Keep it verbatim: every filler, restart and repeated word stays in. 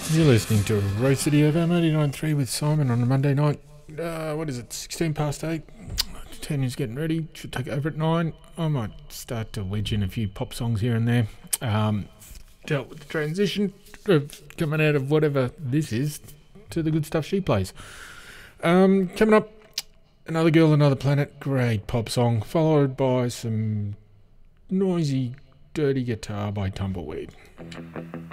You're listening to Rose City F M eighty-nine point three with Simon on a Monday night. Uh, what is it, sixteen past eight? ten is getting ready. Should take over at nine. I might start to wedge in a few pop songs here and there. Um, dealt with the transition of coming out of whatever this is to the good stuff she plays. Um, coming up, Another Girl, Another Planet. Great pop song. Followed by some noisy, dirty guitar by Tumbleweed.